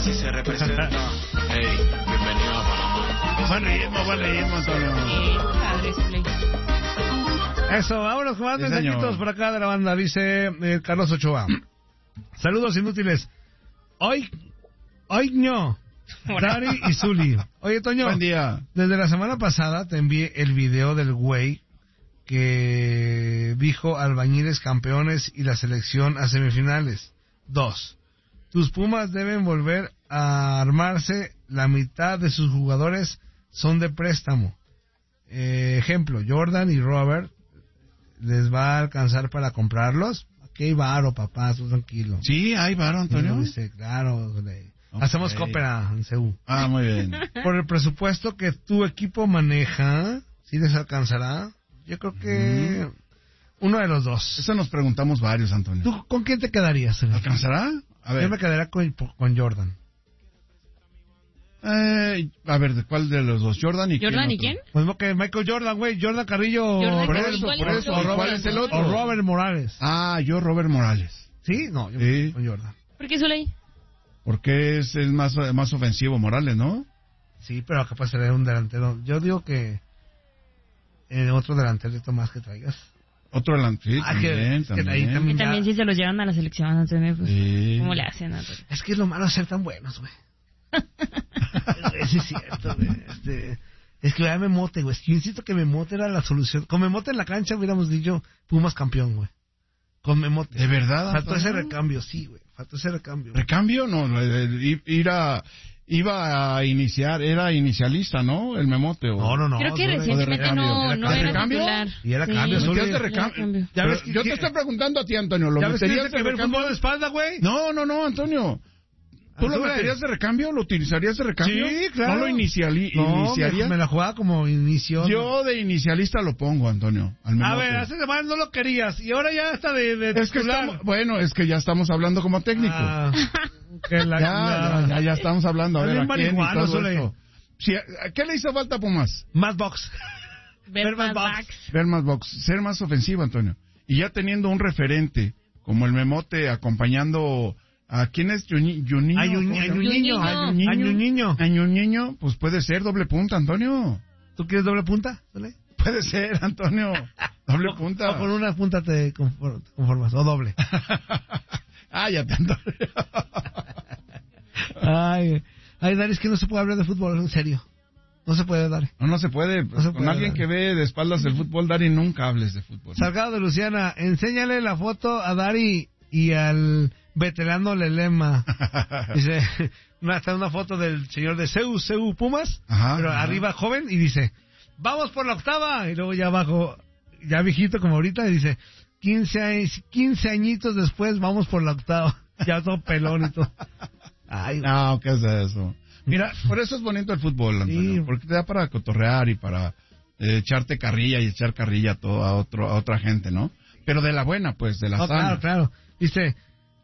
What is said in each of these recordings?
así se representa. Hey, bienvenido a Panamá. Buen ritmo, Antonio. Padre, Zuley. Eso, vámonos con más Sí, mensajitos señor. por acá de la banda. Dice Carlos Ochoa. Saludos inútiles. Hoy no. Dari y Zuli. Oye, Toño. Buen día. Desde la semana pasada te envié el video del güey que dijo albañiles campeones y la selección a semifinales. 2. Tus Pumas deben volver a armarse. La mitad de sus jugadores son de préstamo. Ejemplo, Jordan y Robert. ¿Les va a alcanzar para comprarlos? Aquí hay varo, papá, tú tranquilo. Sí, hay varo, Antonio. Dice, claro, okay. Ok. Hacemos coopera en CEU. Ah, muy bien. Por el presupuesto que tu equipo maneja, ¿sí les alcanzará? Yo creo que uno de los dos. Eso nos preguntamos varios, Antonio. ¿Tú con quién te quedarías? ¿Alcanzará? A ver. Yo me quedaría con Jordan. A ver, ¿de cuál de los dos? ¿Jordan y ¿Jordan y otro? quién? Pues no, que Michael Jordan, güey. Jordan Carrillo. Jordan Por Carrillo, eso, ¿cuál por es eso. el otro? ¿Cuál es el otro? O Robert Morales. Ah, yo Robert Morales. ¿Sí? No, yo Sí. con Jordan. ¿Por qué Zuley? Porque es el más ofensivo Morales, ¿no? Sí, pero capaz sería un delantero. Yo digo que otro delantero más que traigas. Otro delante, sí, Ah, que- también, es que ahí también. también- Y también si se los llevan a la selección, Antonio, pues, Sí. ¿cómo le hacen, Antonio? Es que es lo malo de ser tan buenos, güey. Sí, es cierto, güey. Es que ya Memote, güey. Yo insisto que Memote era la solución. Con Memote en la cancha hubiéramos dicho Pumas campeón, güey. Con Memote. ¿De verdad, Faltó Antonio? ese recambio, sí, güey. Faltó ese recambio. ¿Recambio? No, iba a iniciar, era inicialista, ¿no? El Memote. O... No. Creo que Zule. recientemente recambio. no ¿Era era recambio? titular. Y era cambio, Sí, Zule. ¿Metías de era recambio? cambio. Ya Pero ves que- yo te estoy preguntando a ti, Antonio. ¿Lo ¿Ya ves que meterías dice de que ver recambio? fútbol de espalda, güey? No, Antonio. ¿Tú lo Zule. meterías de recambio? ¿Lo utilizarías de recambio? Sí, claro. ¿No lo No, iniciarías? me la jugaba como inicio. Yo de inicialista lo pongo, Antonio. Al A Memote. ver, hace semanas no lo querías. Y ahora ya está de Es que titular. es que ya estamos hablando como técnico. Ah, que la- Ya estamos hablando. A ver, También ¿a quién y marihuano, todo Zule. esto? Sí, ¿a qué le hizo falta a Pumas? Más box. Ver más Box. backs. Ver más box, ser más ofensivo, Antonio. Y ya teniendo un referente como el Memote acompañando a quién es Juninho. Añuñiño, pues puede ser doble punta, Antonio. ¿Tú quieres doble punta? Zule? Puede ser, Antonio. Doble punta. O con una punta te conformas, o doble. Ah, ya te Antonio. Ay, Dari, es que no se puede hablar de fútbol, en serio. No se puede, Dari. No se puede. No se Con puede, alguien Dari. que ve de espaldas el fútbol, Dari, nunca hables de fútbol. Salgado de Luciana, enséñale la foto a Dari y al veterano Lelema. Dice, está una foto del señor de CEU Pumas, Ajá, pero ajá. arriba joven, y dice, vamos por la octava. Y luego ya abajo, ya viejito como ahorita, y dice, 15 añitos después, vamos por la octava. Ya todo pelón y todo. Ay, No, ¿qué es eso? Mira, por eso es bonito el fútbol, Antonio, Sí. porque te da para cotorrear y para echarte carrilla y echar carrilla a otra gente, ¿no? Pero de la buena, pues, de la no, sana. claro. Dice,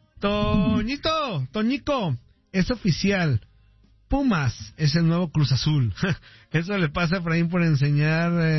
Toñico, es oficial. Pumas es el nuevo Cruz Azul. Eso le pasa a Efraín por enseñar